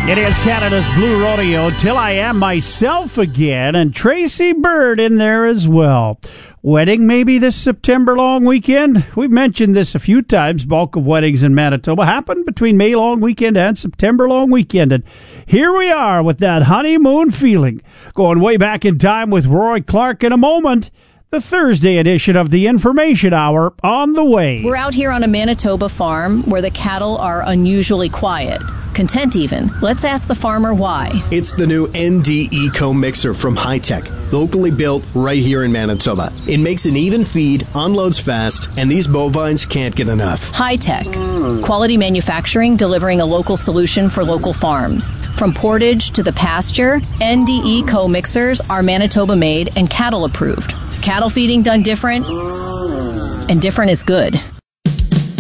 It is Canada's Blue Rodeo, Till I Am Myself Again, and Tracy Bird in there as well. Wedding maybe this September long weekend? We've mentioned this a few times. Bulk of weddings in Manitoba happen between May long weekend and September long weekend. And here we are with that honeymoon feeling. Going way back in time with Roy Clark in a moment. The Thursday edition of the Information Hour on the way. We're out here on a Manitoba farm where the cattle are unusually quiet. Content even. Let's ask the farmer why. It's the new ND Eco Mixer from Hi-Tech, locally built right here in Manitoba. It makes an even feed, unloads fast, and these bovines can't get enough. Hi-Tech. Quality manufacturing delivering a local solution for local farms. From portage to the pasture, ND Eco Mixers are Manitoba made and cattle approved. Cattle feeding done different, and different is good.